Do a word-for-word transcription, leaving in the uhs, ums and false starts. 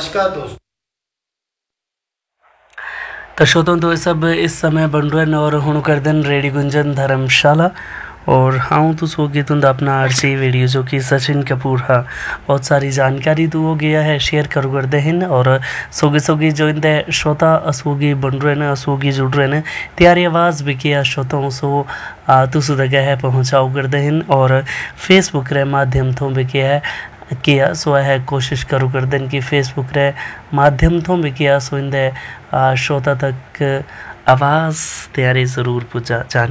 नमस्कार दोस्तों। तो श्रोतों तो सब इस समय बन रहे और हुण कर दिन रेडी गुंजन धर्मशाला और हाँ तो सो गई तुंद अपना आरसी वीडियो जो कि सचिन कपूर हा बहुत सारी जानकारी तो हो गया है शेयर कर करते हैं और सोगी सोगी जो इंदे श्रोता असोगी बन रहे ने असोगी जुड़ रहे ने त्यारी आवाज़ भी किया श्रोताओं सो तो सुधा है पहुँचाओ करते हैं और फेसबुक रे माध्यम तो भी किया है किया सो है कोशिश करो कर दिन कि फेसबुक रे माध्यम तो भी किया सो इंदे श्रोता तक आवाज़ तैयारी ज़रूर पहुँचा